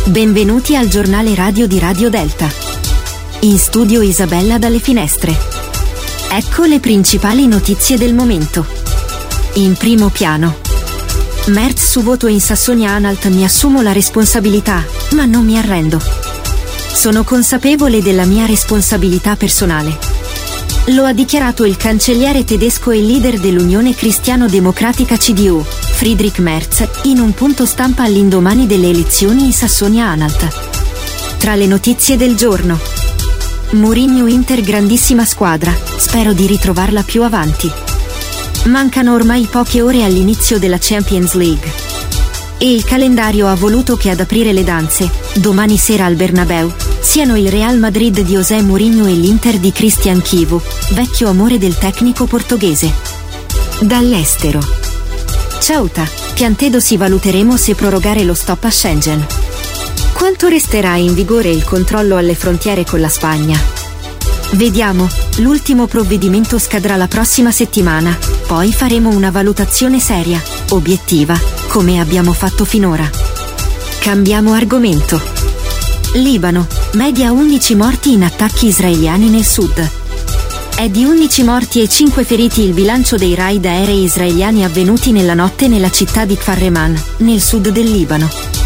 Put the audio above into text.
Benvenuti al giornale radio di Radio Delta. In studio Isabella dalle finestre. Ecco le principali notizie del momento. In primo piano. Merz su voto in Sassonia-Anhalt: mi assumo la responsabilità, ma non mi arrendo. Sono consapevole della mia responsabilità personale. Lo ha dichiarato il cancelliere tedesco e leader dell'Unione Cristiano-Democratica CDU, Friedrich Merz, in un punto stampa all'indomani delle elezioni in Sassonia-Anhalt. Tra le notizie del giorno. Mourinho Inter: grandissima squadra, spero di ritrovarla più avanti. Mancano ormai poche ore all'inizio della Champions League. E il calendario ha voluto che ad aprire le danze, domani sera al Bernabeu, siano il Real Madrid di José Mourinho e l'Inter di Christian Chivu, vecchio amore del tecnico portoghese. Dall'estero. Ceuta, Piantedosi: valuteremo se prorogare lo stop a Schengen. Quanto resterà in vigore il controllo alle frontiere con la Spagna? Vediamo, l'ultimo provvedimento scadrà la prossima settimana, poi faremo una valutazione seria, obiettiva, come abbiamo fatto finora. Cambiamo argomento. Libano, media 11 morti in attacchi israeliani nel sud. È di 11 morti e 5 feriti il bilancio dei raid aerei israeliani avvenuti nella notte nella città di Kfar Reman, nel sud del Libano.